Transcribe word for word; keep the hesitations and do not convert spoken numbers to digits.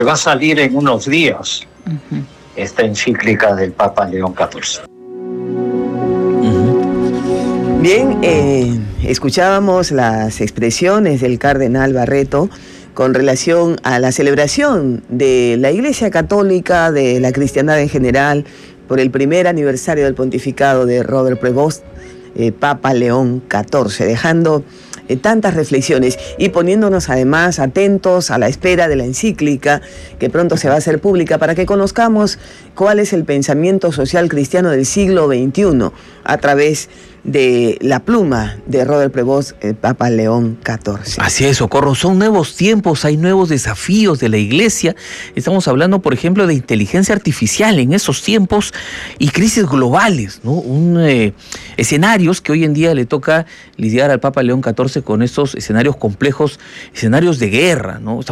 Va a salir en unos días uh-huh. esta encíclica del Papa León catorce. Uh-huh. Bien, eh, escuchábamos las expresiones del cardenal Barreto con relación a la celebración de la Iglesia Católica, de la cristiandad en general, por el primer aniversario del pontificado de Robert Prevost, eh, Papa León catorce, dejando eh, tantas reflexiones y poniéndonos además atentos a la espera de la encíclica que pronto se va a hacer pública para que conozcamos cuál es el pensamiento social cristiano del siglo veintiuno a través de la pluma de Robert Prevost, el Papa León catorce. Así es, Socorro, son nuevos tiempos, hay nuevos desafíos de la Iglesia. Estamos hablando, por ejemplo, de inteligencia artificial en esos tiempos y crisis globales, ¿no? Un, eh, escenarios que hoy en día le toca lidiar al Papa León catorce con estos escenarios complejos, escenarios de guerra, ¿no?